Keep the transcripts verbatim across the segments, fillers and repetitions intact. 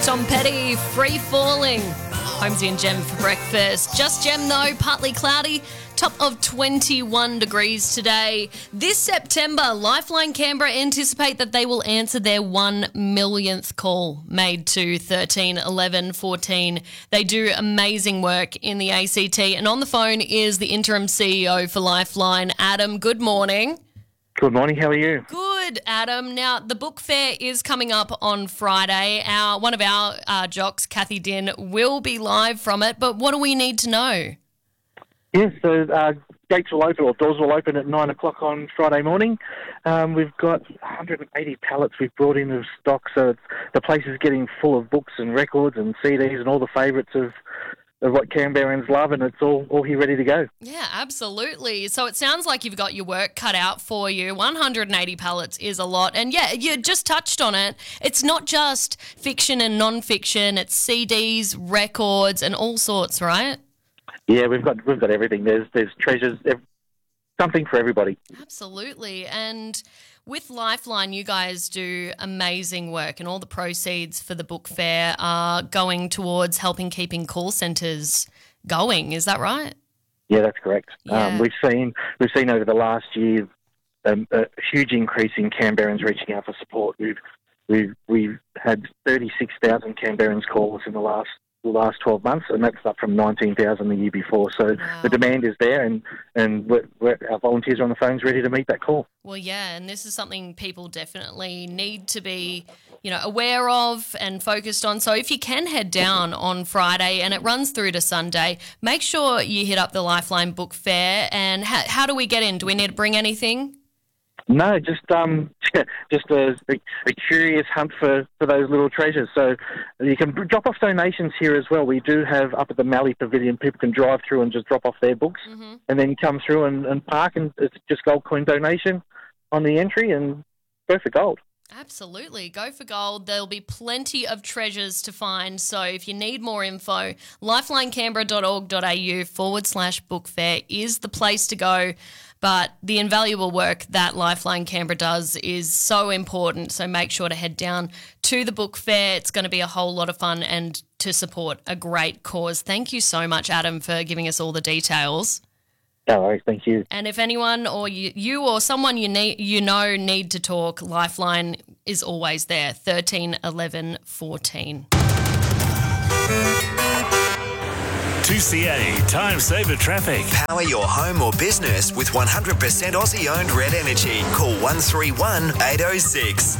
Tom Petty, Free Falling. Holmesy and Gem for breakfast. Just Gem though, partly cloudy. Top of twenty-one degrees today. This September, Lifeline Canberra anticipate that they will answer their one millionth call made to thirteen eleven fourteen. They do amazing work in the A C T. And on the phone is the interim C E O for Lifeline, Adam. Good morning. Good morning. How are you? Good, Adam. Now, the book fair is coming up on Friday. Our One of our uh, jocks, Kathy Din, will be live from it. But what do we need to know? Yes, so uh, gates will open, or doors will open at nine o'clock on Friday morning. Um, we've got one hundred eighty pallets we've brought in of stock, so it's, the place is getting full of books and records and C Ds and all the favourites of, of what Canberrans love, and it's all, all here ready to go. Yeah, absolutely. So it sounds like you've got your work cut out for you. one hundred eighty pallets is a lot. And yeah, you just touched on it. It's not just fiction and non-fiction. It's C Ds, records and all sorts, right? Yeah, we've got we've got everything. There's there's treasures, something for everybody. Absolutely. And with Lifeline, you guys do amazing work, and all the proceeds for the book fair are going towards helping keeping call centres going. Is that right? Yeah, that's correct. Yeah. Um, we've seen we've seen over the last year um, a huge increase in Canberrans reaching out for support. We've we've we've had thirty-six thousand Canberrans call us in the last. the last twelve months, and that's up from nineteen thousand the year before. So wow. The demand is there, and, and we're, we're, our volunteers are on the phones ready to meet that call. Well, yeah, and this is something people definitely need to be, you know, aware of and focused on. So if you can head down on Friday, and it runs through to Sunday, make sure you hit up the Lifeline Book Fair. And how, how do we get in? Do we need to bring anything? No, just um, just a, a curious hunt for, for those little treasures. So you can drop off donations here as well. We do have up at the Mallee Pavilion, people can drive through and just drop off their books, mm-hmm. and then come through and, and park, and it's just gold coin donation on the entry, and go for gold. Absolutely. Go for gold. There'll be plenty of treasures to find. So if you need more info, lifelinecanberra.org.au forward slash book fair is the place to go. But the invaluable work that Lifeline Canberra does is so important. So make sure to head down to the book fair. It's going to be a whole lot of fun and to support a great cause. Thank you so much, Adam, for giving us all the details. No worries, thank you. And if anyone or you, you or someone you need, you know need to talk, Lifeline is always there, thirteen eleven fourteen. two C A Time Saver Traffic. Power your home or business with one hundred percent Aussie-owned Red Energy. Call one three one, eight oh six.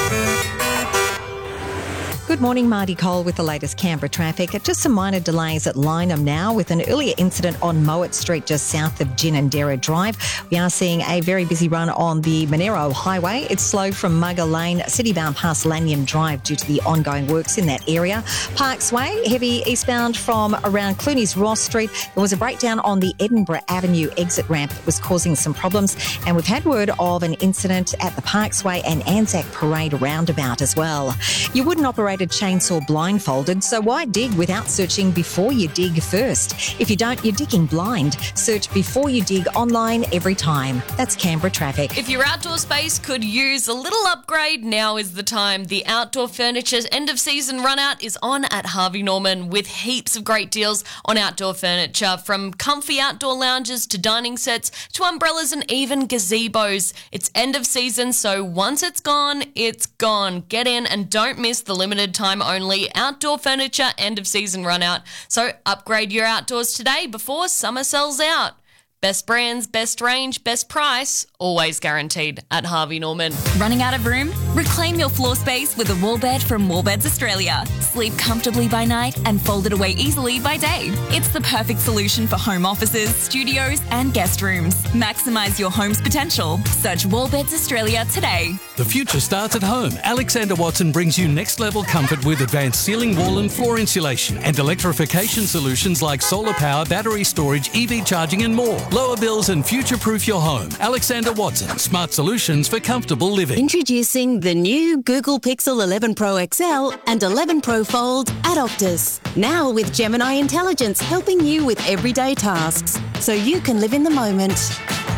Good morning, Marty Cole with the latest Canberra traffic. Just some minor delays at Lyneham now with an earlier incident on Mowat Street just south of Ginninderra Drive. We are seeing a very busy run on the Monero Highway. It's slow from Mugger Lane, citybound past Lanyon Drive due to the ongoing works in that area. Parks Way, heavy eastbound from around Clooney's Ross Street. There was a breakdown on the Edinburgh Avenue exit ramp that was causing some problems. And we've had word of an incident at the Parks Way and Anzac Parade roundabout as well. You wouldn't operate a chainsaw blindfolded, so why dig without searching before you dig first? If you don't, you're digging blind. Search before you dig online every time. That's Canberra traffic. If your outdoor space could use a little upgrade, now is the time. The Outdoor Furniture end of season run out is on at Harvey Norman with heaps of great deals on outdoor furniture, from comfy outdoor lounges to dining sets to umbrellas and even gazebos. It's end of season, so once it's gone, it's gone. Get in and don't miss the limited time only outdoor furniture end of season run out. So upgrade your outdoors today before summer sells out. Best brands, best range, best price, always guaranteed at Harvey Norman. Running out of room? Reclaim your floor space with a wall bed from Wallbeds Australia. Sleep comfortably by night and fold it away easily by day. It's the perfect solution for home offices, studios and guest rooms. Maximise your home's potential. Search Wallbeds Australia today. The future starts at home. Alexander Watson brings you next-level comfort with advanced ceiling, wall and floor insulation and electrification solutions like solar power, battery storage, E V charging and more. Lower bills and future-proof your home. Alexander Watson, smart solutions for comfortable living. Introducing the new Google Pixel eleven Pro X L and eleven Pro Fold at Optus. Now with Gemini Intelligence helping you with everyday tasks so you can live in the moment.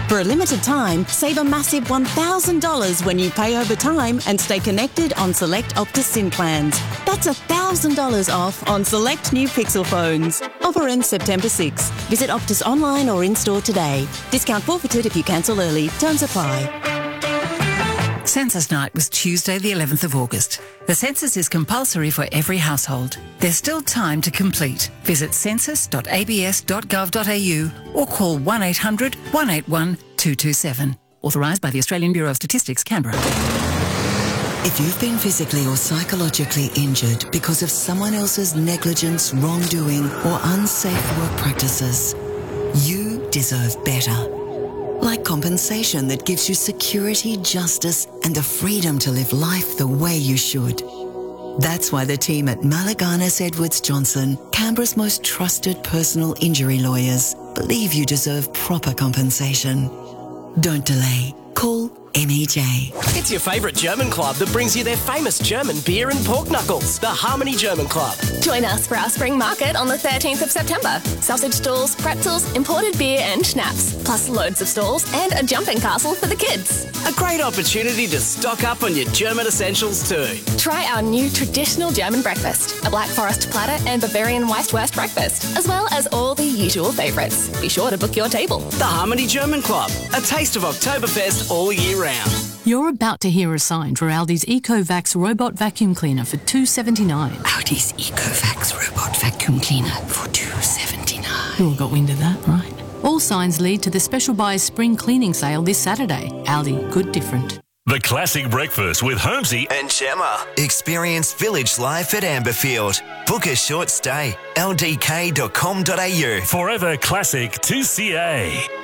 For a limited time, save a massive one thousand dollars when you pay over time and stay connected on select Optus SIM plans. That's one thousand dollars off on select new Pixel phones. Offer ends September sixth. Visit Optus online or in-store today. Discount forfeited if you cancel early. Terms apply. Census night was Tuesday the eleventh of August. The census is compulsory for every household. There's still time to complete. Visit census dot a b s dot gov dot a u or call one eight hundred, one eight one, two two seven. Authorised by the Australian Bureau of Statistics, Canberra. If you've been physically or psychologically injured because of someone else's negligence, wrongdoing or unsafe work practices, you deserve better. Like compensation that gives you security, justice and the freedom to live life the way you should. That's why the team at Malaganas Edwards Johnson, Canberra's most trusted personal injury lawyers, believe you deserve proper compensation. Don't delay. Call M E J. It's your favourite German club that brings you their famous German beer and pork knuckles, the Harmony German Club. Join us for our spring market on the thirteenth of September. Sausage stalls, pretzels, imported beer and schnapps, plus loads of stalls and a jumping castle for the kids. A great opportunity to stock up on your German essentials too. Try our new traditional German breakfast, a Black Forest platter and Bavarian Weisswurst breakfast, as well as all the usual favourites. Be sure to book your table. The Harmony German Club, a taste of Oktoberfest all year round. You're about to hear a sign for Aldi's EcoVax robot vacuum cleaner for two dollars seventy-nine. Aldi's EcoVax robot vacuum cleaner for two dollars seventy-nine. You all got wind of that, right? All signs lead to the Special Buys Spring Cleaning Sale this Saturday. Aldi, good different. The Classic Breakfast with Holmesy and Gemma. Experience village life at Amberfield. Book a short stay. l d k dot com dot a u. Forever Classic two C A.